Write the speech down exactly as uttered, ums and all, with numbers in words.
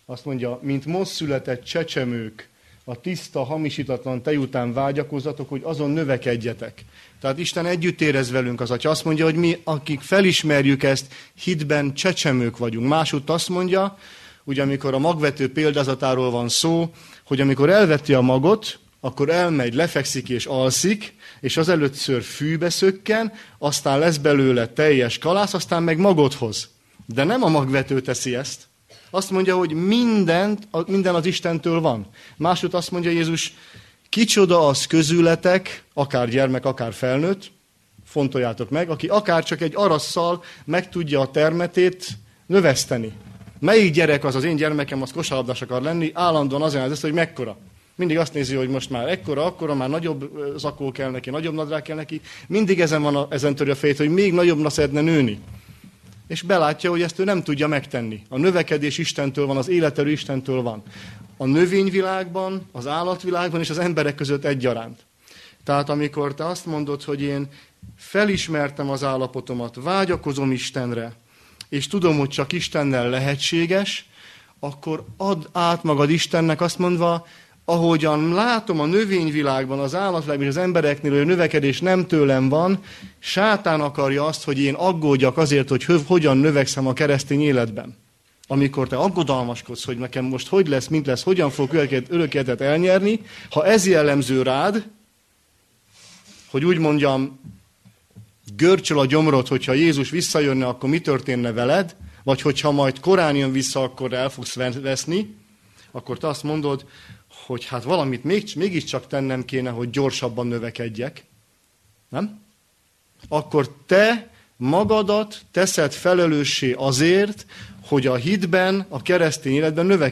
Azt mondja, mint most született csecsemők, a tiszta, hamisítatlan tej után vágyakozzatok, hogy azon növekedjetek. Tehát Isten együtt érez velünk az Atya. Azt mondja, hogy mi, akik felismerjük ezt, hitben csecsemők vagyunk. Másútt azt mondja, ugye amikor a magvető példázatáról van szó, hogy amikor elveti a magot, akkor elmegy, lefekszik és alszik, és az először fűbe szökken, aztán lesz belőle teljes kalász, aztán meg magot hoz. De nem a magvető teszi ezt. Azt mondja, hogy mindent, minden az Istentől van. Másút azt mondja Jézus, kicsoda az közületek, akár gyermek, akár felnőtt, fontoljátok meg, aki akár csak egy arasszal meg tudja a termetét növeszteni. Melyik gyerek az, az én gyermekem, az kosárlabdás akar lenni, állandóan azért az, hogy mekkora. Mindig azt nézi, hogy most már ekkora, akkora, már nagyobb zakó kell neki, nagyobb nadrág kell neki. Mindig ezen, van a, ezen törje a fejét, hogy még nagyobbna szeretne nőni. És belátja, hogy ezt ő nem tudja megtenni. A növekedés Istentől van, az életerő Istentől van. A növényvilágban, az állatvilágban és az emberek között egyaránt. Tehát amikor te azt mondod, hogy én felismertem az állapotomat, vágyakozom Istenre, és tudom, hogy csak Istennel lehetséges, akkor add át magad Istennek azt mondva, ahogyan látom a növényvilágban, az állatvilágban és az embereknél, hogy a növekedés nem tőlem van, sátán akarja azt, hogy én aggódjak azért, hogy hogyan növekszem a keresztény életben. Amikor te aggodalmaskodsz, hogy nekem most hogy lesz, mint lesz, hogyan fog örök életet elnyerni, ha ez jellemző rád, hogy úgy mondjam, görcsöl a gyomrod, hogyha Jézus visszajönne, akkor mi történne veled, vagy hogyha majd korán jön vissza, akkor el fogsz veszni, akkor te azt mondod, hogy hát valamit még, mégiscsak tennem kéne, hogy gyorsabban növekedjek. Nem? Akkor te magadat teszed felelőssé azért, hogy a hitben, a keresztény életben növekedj.